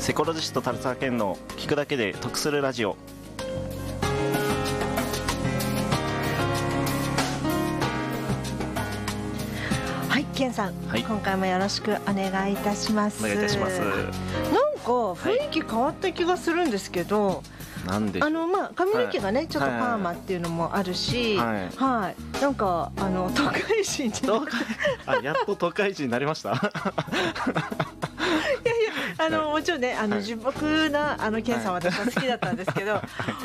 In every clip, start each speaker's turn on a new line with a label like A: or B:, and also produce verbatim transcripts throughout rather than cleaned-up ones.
A: セコロジスト樽沢健の聞くだけで得するラジオ。
B: はい、健さん、はい、今回もよろしくお願いいたします。
A: お願いいたします。
B: なんか雰囲気変わった気がするんですけど、
A: なんで
B: あのまあ髪の毛がね、はい、ちょっとパーマっていうのもあるし、はい、はい、なんかあの都会人に
A: あ、やっと都会人になりました。
B: いやいや、あの、はい、もちろんね、あの、はい、純朴なあの健さんは私は好きだったんですけど、はい、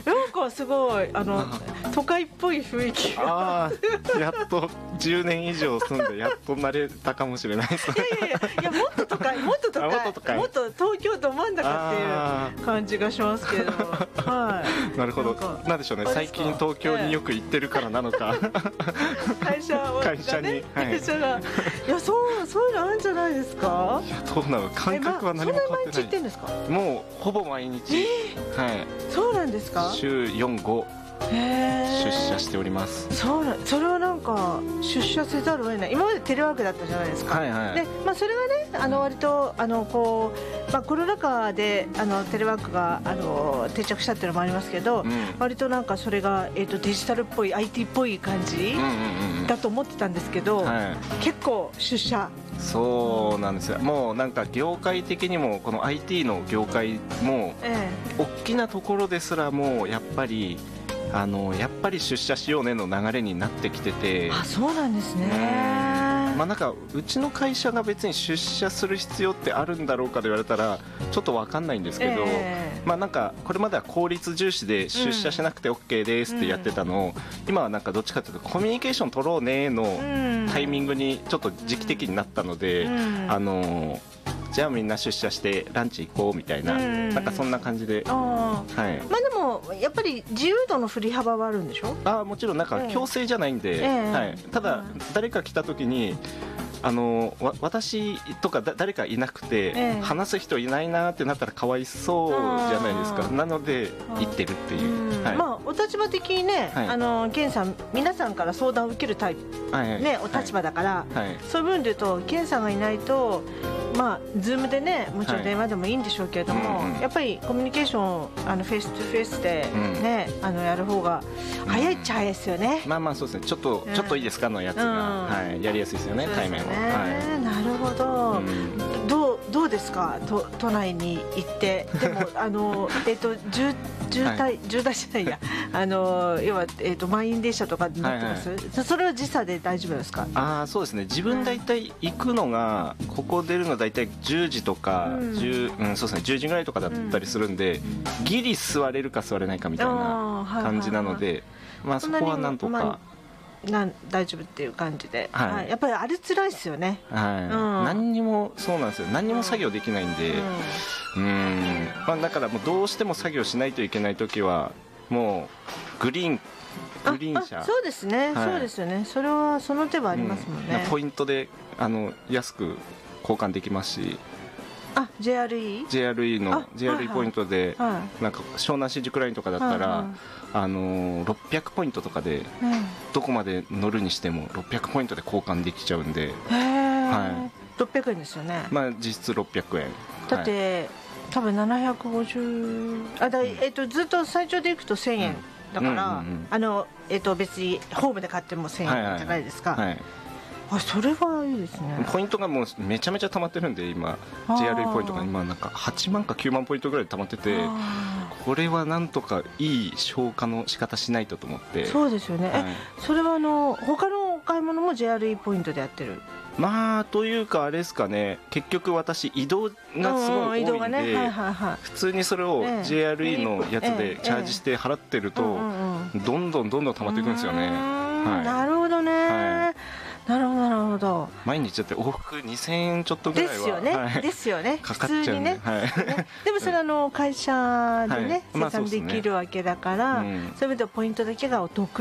B: なんかすごいあの都会っぽい雰囲気が、あ
A: やっとじゅうねん以上住んでやっと慣れたかもしれないです。
B: いやいやいや、いやもっと都会、もっと都会、もっと都会、もっと東京ど真ん中っていう感じがしますけど、はい。
A: なるほど。なんなんでしょうね。最近東京によく行ってるからなのか。
B: 会社は、ね、
A: 会社に、はい、
B: 会社が、いやそうそういうのあるんじゃないですか。
A: いやどうなの、感覚は何も変わってない。
B: そんな毎日行ってんですか。
A: もうほぼ毎日、
B: えー、
A: はい。
B: そうなんですか。
A: 週よん、ご出社しております。
B: そうな、それはなんか出社せざるを得ない。今までテレワークだったじゃないですか。
A: はいはい。
B: で、まあそれがね、あの割とあのこう、まあコロナ禍であのテレワークがあの定着したっていうのもありますけど、うん、割となんかそれがえっとデジタルっぽい アイティー っぽい感じ、うんうんうん、だと思ってたんですけど、はい、結構出社。
A: そうなんですよ。もうなんか業界的にもこの アイティー の業界も、ええ、大きなところですらもうやっぱりあのやっぱり出社しようねの流れになってきてて。
B: あ、そうなんですね。
A: まあ、なんかうちの会社が別に出社する必要ってあるんだろうかと言われたらちょっと分かんないんですけど、えーまあ、なんかこれまでは効率重視で出社しなくて OK ですってやってたのを、うん、今はなんかどっちかというとコミュニケーション取ろうねのタイミングにちょっと時期的になったので、うん、あのじゃあみんな出社してランチ行こうみたいな、うん、なんかそんな感じで、はい、
B: まあでもやっぱり自由度の振り幅はあるんでしょ。
A: あ、もちろんなんか強制じゃないんで、えーはい、ただ誰か来た時にあのわ私とかだ誰かいなくて、ええ、話す人いないなってなったらかわいそうじゃないですか。なので行ってるっていう、はい、
B: まあお立場的にね、はい、あの健さん皆さんから相談を受けるタイプ、はいはい、ね、お立場だから、はいはい、そういう分で言うと健さんがいないとまあ Zoom でね、もちろん電話でもいいんでしょうけれども、はい、うんうん、やっぱりコミュニケーションあのフェイストゥフェイスでね、うん、あのやる方が早いっちゃ早いですよね、
A: うん、まあまあそうですね。ちょっと、うん、ちょっといいですかのやつが、うん、はい、やりやすいですよね、対面は。
B: はい、なるほど、うん、どう、どうですか、都、都内に行ってでもあの、えー、と渋渋滞、はい、渋滞じゃないやあの要は、えー、と満員電車とかになってます、はいはい、それは時差で大丈夫ですか。
A: あ、そうですね。自分大体行くのが、うん、ここ出るの大体じゅうじとか、うんじゅう、うん、そうですね、じゅうじぐらいとかだったりするんで、うん、ギリ座れるか座れないかみたいな感じなので、はいはいはい、まあ、そこはなんとか、まあ、
B: なん大丈夫っていう感じで、はいはい、やっぱりあれ辛いですよね、
A: はい、うん、何にもそうなんですよ。何にも作業できないんで、うん、うん、まあ、だからもうどうしても作業しないといけないときはもうグリーングリーン車、
B: そうですね、はい、そうですよね。それはその手はありますもんね、
A: うん、ポイントであの安く交換できますし、
B: あ、ジェイアールイー？
A: ジェイアールイー の ジェイアールイー ポイントで、はいはい、なんか湘南新宿ラインとかだったら、はいはい、あのろっぴゃくポイントとかで、うん、どこまで乗るにしてもろっぴゃくポイントで交換できちゃうんで、へ
B: ー、はい、ろっぴゃくえんですよね。
A: まあ実質ろっぴゃくえん
B: だって、はい、多分ななひゃくごじゅう、あだ、えー、とずっと最長でいくとせんえん、うん、だから、うんうんうん、あのえー、と別にホームで買ってもせんえんじゃないですか、はいはいはい、あ、それはいいですね。
A: ポイントがもうめちゃめちゃ溜まってるんで今 ジェイアールイー ポイントが今なんかはちまんかきゅうまんポイントぐらい溜まってて、これはなんとかいい消化の仕方しないとと思って。
B: そうですよね、はい、えそれはあの他のお買い物も ジェイアールイー ポイントでやってる。
A: まあというかあれですかね、結局私移動がすごい多いんで、うん、ね、はいはいはい、普通にそれを ジェイアールイー のやつでチャージして払ってるとどんどんどんどん溜まっていくんですよね、はい、
B: なるほどね、はい、なるほどなるほど。
A: 毎日だって往復にせんえんちょっとぐらいは
B: ですよね、はい、ですよね、
A: かかっちゃうんで、
B: ね、はい、ね、でもそれはあの会社でね、はい、生産できるわけだから、まあ そうですね、うん、そういう意味ではポイントだけがお得